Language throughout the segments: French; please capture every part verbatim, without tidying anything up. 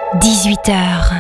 dix-huit heures.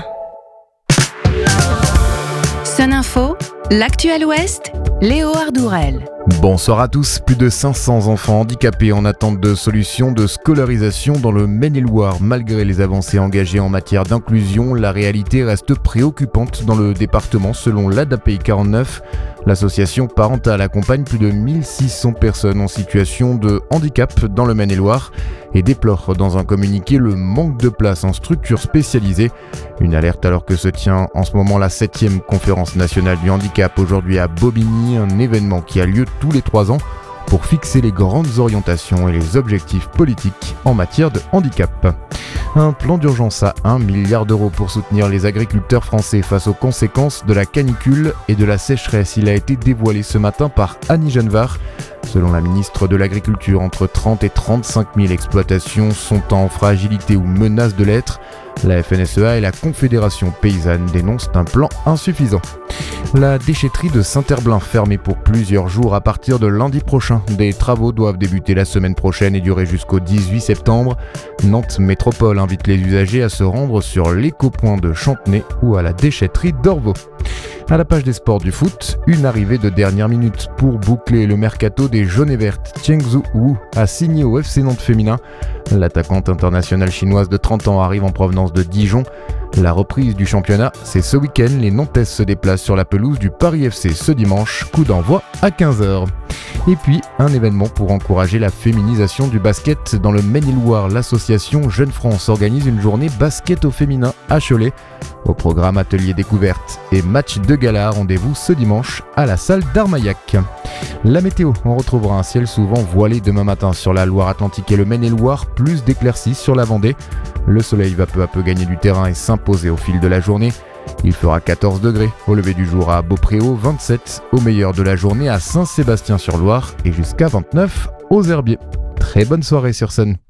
Sun Info, l'actuel Ouest, Léo Ardourel. Bonsoir à tous. Plus de cinq cents enfants handicapés en attente de solutions de scolarisation dans le Maine-et-Loire. Malgré les avancées engagées en matière d'inclusion, la réalité reste préoccupante dans le département selon l'A D A P I quarante-neuf. L'association parentale accompagne plus de mille six cents personnes en situation de handicap dans le Maine-et-Loire et déplore dans un communiqué le manque de place en structures spécialisées. Une alerte alors que se tient en ce moment la septième conférence nationale du handicap aujourd'hui à Bobigny, un événement qui a lieu tous les trois ans pour fixer les grandes orientations et les objectifs politiques en matière de handicap. Un plan d'urgence à un milliard d'euros pour soutenir les agriculteurs français face aux conséquences de la canicule et de la sécheresse. Il a été dévoilé ce matin par Annie Genevard. Selon la ministre de l'Agriculture, entre trente et trente-cinq mille exploitations sont en fragilité ou menacent de l'être. La F N S E A et la Confédération paysanne dénoncent un plan insuffisant. La déchetterie de Saint-Herblain fermée pour plusieurs jours à partir de lundi prochain. Des travaux doivent débuter la semaine prochaine et durer jusqu'au dix-huit septembre. Nantes Métropole invite les usagers à se rendre sur l'éco-point de Chantenay ou à la déchetterie d'Orvaux. À la page des sports du foot, une arrivée de dernière minute pour boucler le mercato des jaunes et vertes. Chengzu Wu a signé au F C Nantes féminin. L'attaquante internationale chinoise de trente ans arrive en provenance de Dijon. La reprise du championnat, c'est ce week-end. Les Nantaises se déplacent sur la pelouse du Paris F C ce dimanche. Coup d'envoi à quinze heures. Et puis, un événement pour encourager la féminisation du basket. Dans le Maine-et-Loire, l'association Jeune France organise une journée basket au féminin à Cholet. Au programme atelier découverte et match de gala, rendez-vous ce dimanche à la salle d'Armaillac. La météo, on retrouvera un ciel souvent voilé demain matin sur la Loire-Atlantique et le Maine-et-Loire, plus d'éclaircies sur la Vendée. Le soleil va peu à peu gagner du terrain et s'imposer au fil de la journée. Il fera quatorze degrés au lever du jour à Beaupréau, vingt-sept au meilleur de la journée à Saint-Sébastien-sur-Loire et jusqu'à vingt-neuf aux Herbiers. Très bonne soirée sur Sun.